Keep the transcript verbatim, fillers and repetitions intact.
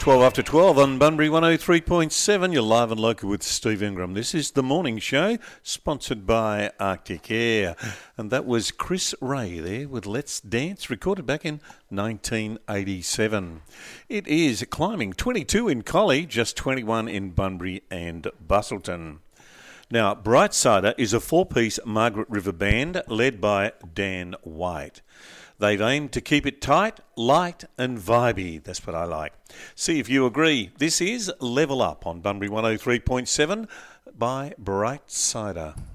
twelve after twelve on Bunbury one oh three point seven. You're live and local with Steve Ingram. This is The Morning Show, sponsored by Arctic Air. And that was Chris Ray there with Let's Dance, recorded back in nineteen eighty-seven. It is climbing twenty-two in Collie, just twenty-one in Bunbury and Busselton. Now, Brightsider is a four-piece Margaret River band led by Dan White. They've aimed to keep it tight, light and vibey. That's what I like. See if you agree. This is Level Up on Bunbury one oh three point seven by Brightsider.